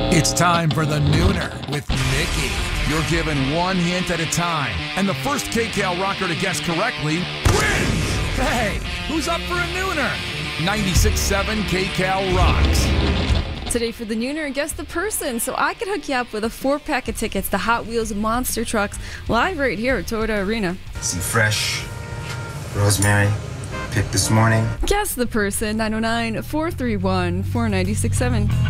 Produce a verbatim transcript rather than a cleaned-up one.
It's time for the Nooner with Nikki. You're given one hint at a time, and the first KCal rocker to guess correctly wins. Hey, who's up for a Nooner? ninety-six point seven KCal rocks. Today for the Nooner, guess the person, so I can hook you up with a four-pack of tickets to Hot Wheels Monster Trucks live right here at Toyota Arena. Some fresh rosemary picked this morning. Guess the person, nine oh nine, four three one, four nine six seven.